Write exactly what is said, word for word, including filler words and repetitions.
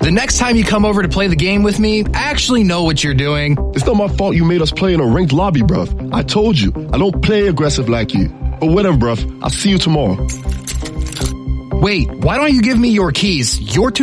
The next time you come over to play the game with me, actually know what you're doing. It's not my fault you made us play in a ranked lobby, bruv. I told you, I don't play aggressive like you. But whatever, bruv. I'll see you tomorrow. Wait, why don't you give me your keys? You're too